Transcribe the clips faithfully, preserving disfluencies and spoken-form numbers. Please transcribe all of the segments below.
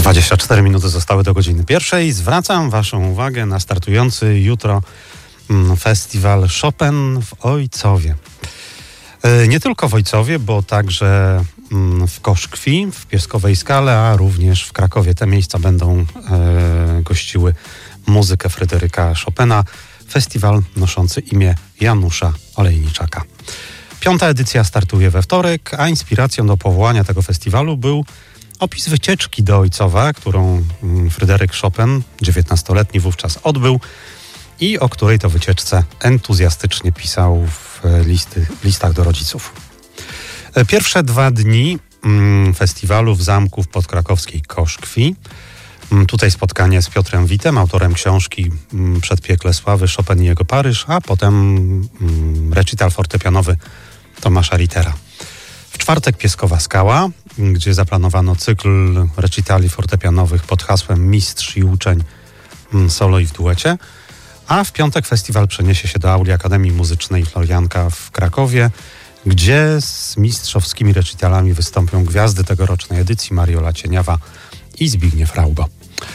dwadzieścia cztery minuty zostały do godziny pierwszej. Zwracam waszą uwagę na startujący jutro festiwal Chopin w Ojcowie. Nie tylko w Ojcowie, bo także w Koszkwi, w Pieskowej Skale, a również w Krakowie. Te miejsca będą e, gościły muzykę Fryderyka Chopina. Festiwal noszący imię Janusza Olejniczaka. Piąta edycja startuje we wtorek, a inspiracją do powołania tego festiwalu był opis wycieczki do Ojcowa, którą Fryderyk Chopin, dziewiętnastoletni wówczas, odbył i o której to wycieczce entuzjastycznie pisał w listy, listach do rodziców. Pierwsze dwa dni festiwalu w zamku w podkrakowskiej Koszkwi. Tutaj spotkanie z Piotrem Witem, autorem książki Przedpiekle sławy, Chopin i jego Paryż, a potem recital fortepianowy Tomasza Rittera. W czwartek Pieskowa Skała, gdzie zaplanowano cykl recitali fortepianowych pod hasłem Mistrz i uczeń solo i w duecie, a w piątek festiwal przeniesie się do auli Akademii Muzycznej Florianka w Krakowie, gdzie z mistrzowskimi recitalami wystąpią gwiazdy tegorocznej edycji Mariola Cieniawa i Zbigniew Raugo.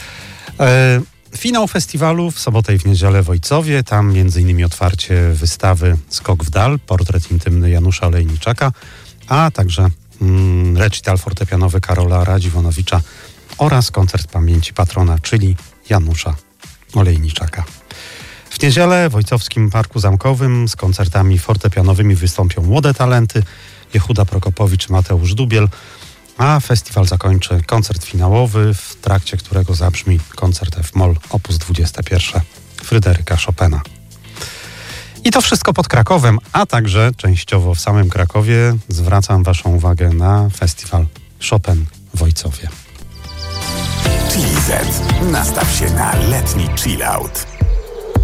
E, finał festiwalu w sobotę i w niedzielę w Ojcowie, tam między innymi otwarcie wystawy Skok w dal, portret intymny Janusza Olejniczaka, a także mm, recital fortepianowy Karola Radziwonowicza oraz koncert pamięci patrona, czyli Janusza Olejniczaka. W niedzielę w Ojcowskim Parku Zamkowym z koncertami fortepianowymi wystąpią młode talenty Jehuda Prokopowicz i Mateusz Dubiel, a festiwal zakończy koncert finałowy, w trakcie którego zabrzmi koncert F-moll opus dwadzieścia jeden Fryderyka Chopina. I to wszystko pod Krakowem, a także częściowo w samym Krakowie zwracam waszą uwagę na festiwal Chopin w Ojcowie. Chili Z. Nastaw się na letni chill out.